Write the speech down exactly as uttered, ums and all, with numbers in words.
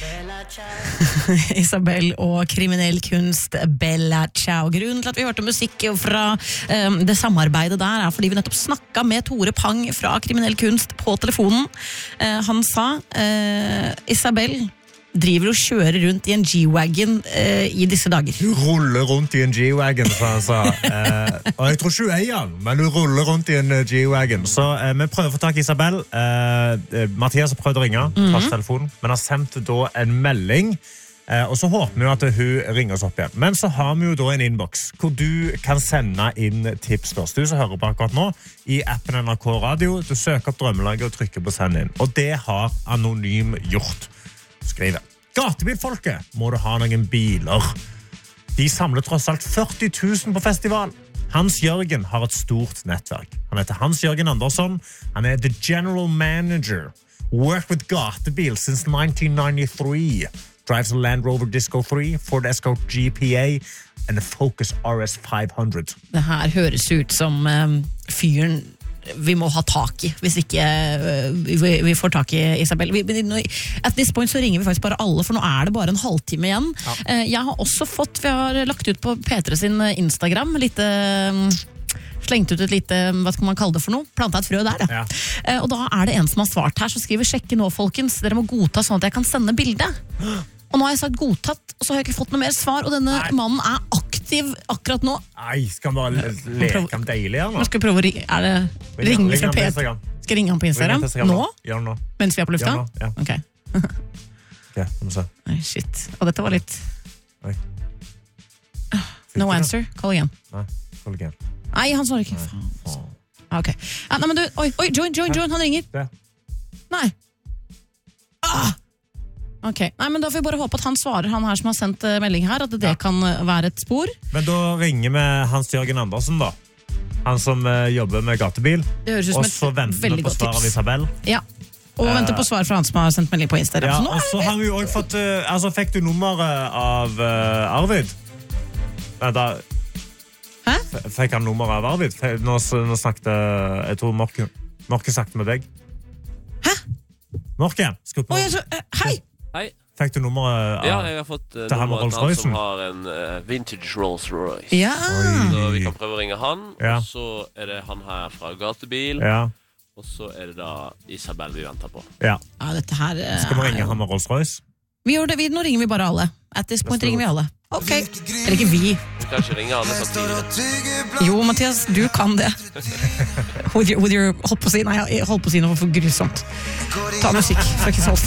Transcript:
Isabel og kriminell kunst Bella Ciao. Grunnen til at vi hørte musikk fra um, det samarbeidet der er fordi vi nettopp snakket med Tore Pang fra kriminell kunst på telefonen. Uh, han sa uh, Isabel driver og kjører rundt i en G-Wagon uh, i disse dager. Du ruller rundt i en G-Wagon, som han sa. Uh, og jeg tror ikke du eier den, men du ruller rundt i en uh, G-Wagon. Så uh, vi prøver å få tak i Isabel. Uh, uh, Mathias har prøvd å ringe, mm-hmm. tar telefonen, men har sendt da en melding. Uh, og så håper vi at hun ringer oss opp igjen. Men så har vi jo da en inbox hvor du kan sende inn tips til oss. Du som hører på akkurat nå, i appen N R K Radio, du søker opp drømmelaget og trykker på send inn. Og det har Anonym gjort. Skriver. Gatebilfolket, må du ha noen biler. De samler tross alt førti tusen på festival. Hans Jørgen har et stort nettverk. Han heter Hans Jørgen Andersson. Han er the general manager. Worked with gatebil since nineteen ninety-three. Drives a Land Rover Disco three, Ford Escort G P A and a Focus R S five hundred. Det her høres ut som um, fyren vi må ha tak i, hvis ikke uh, vi, vi får tak i Isabel. Vi, at this point så ringer vi faktisk bare alle, for nå er det bare en halvtime igjen. Ja. Uh, jeg har også fått, vi har lagt ut på P tre sin Instagram, litt, uh, slengt ut et lite, hva skal man kalle det for noe? Plantet et frø der, ja. Ja. Uh, og da er det en som har svart her, så skriver sjekke nå, folkens, dere må godta sånn at jeg kan sende bilde. Og nå har jeg sagt godtatt, og så har jeg ikke fått noe mer svar, og denne Nei. mannen er aktiv akkurat nå. Nei, skal han bare leke ham deilig her nå? Nå skal jeg prøve å ringe, er det ringe, ringe fra P tre? Skal jeg ringe ham på Instagram? Nå? Gjør det nå. Mens vi er på lufta? Nå, ja. Ok. Ok, må du se. Nei, shit. Og dette var litt... Oi. No answer, call again. Nei, call again. Nei, han svarer ikke. Faen. Faen. Ok. Ja, nei, men du, oi, oi, join, join, join, han ringer. Det. Nei. Ah! Ok, nei, men da får vi bare håpe at han svarer, han her som har sendt uh, melding her, at det ja. kan uh, være et spor. Men da ringer vi Hans Jørgen Andersen da. Han som uh, jobber med gatebil. Og så venter vi på svar av Isabel. Ja, og uh, venter på svar fra han som har sendt melding på Instagram. Ja, og så har vi jo også fått, uh, altså fikk du nummeret av uh, Arvid? Vent da. Hæ? F- fikk han nummeret av Arvid? Nå, nå snakket, jeg tror Morken, Morken snakket med deg. Hæ? Morken, skru på. Oi, altså, uh, hei! Hei. Fikk du nummeret av... Ja, jeg har fått uh, til han nummeret til han som har en uh, vintage Rolls Royce. Ja. Så vi kan prøve å ringe han, ja. og så er det han her fra gatebil, ja. og så er det da Isabel vi venter på. Ja. Ja, dette her... Uh, Skal vi ringe han med Rolls Royce? Vi gjør det, vi, nå ringer vi bare alle. At this point ringer vi alle. Ok, eller ikke vi. Vi kan ikke ringe alle samtidig. Jo, Mathias, du kan det. With your, with your, hold på å si, nei, hold på å si noe for grusomt. Ta musikk, fra ikke så